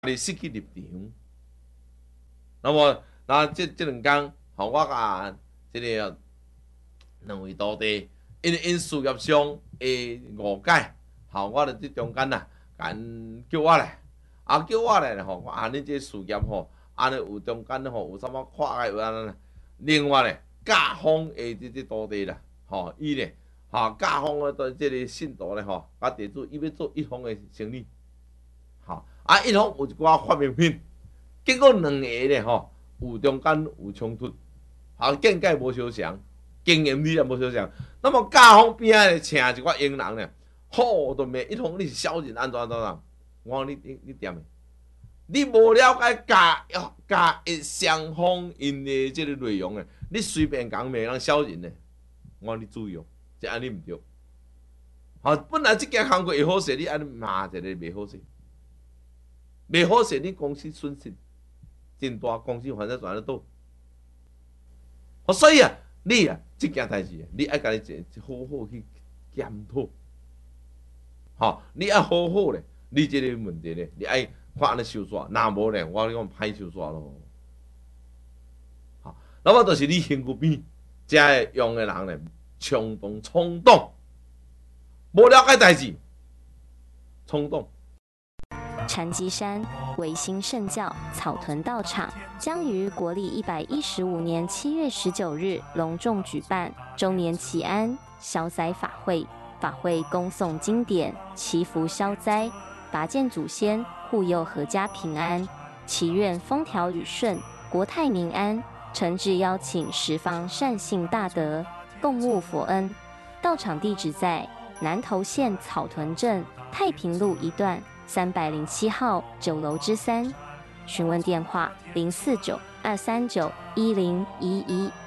你失去立场。那么，这两天，我甲这个两位徒弟，因事业上的误解，我伫这中间叫我来，叫我来我恁这事业安尼有中间有啥物看嘅有安另外甲方的这徒弟啦，伊甲方的这个信徒甲地主，伊要做一方的生意，一方有一寡发明品，结果两个有中间有冲突，见解无相像，经验理念无相像。那么甲方边仔请一寡英人咧，都骂一方你是小人安怎。我讲你点的？你无了解甲双方因的这个内容诶，你随便讲骂人小人咧，我讲你注意这安尼毋对。本来这件工作会好势，你安尼骂一个袂好势，袂好势，你公司损失真大，公司反正全咧倒。所以你这件代志，你爱家己好好去检讨，你爱好好咧，你这个问题咧，你爱看安尼收煞，若无咧，我讲歹收煞咯。那么就是你身躯边，遮会用的人咧，冲动，无了解代志，冲动。 禅机山维新圣教草屯道场将于国历115年7月19日隆重举办周年祈安消灾法会，法会恭诵经典，祈福消灾，拔剑祖先，护佑阖家平安，祈愿风调雨顺，国泰民安。诚挚邀请十方善信大德共沐佛恩。道场地址在南投县草屯镇太平路一段307号9楼之3，询问电话049-239-1011。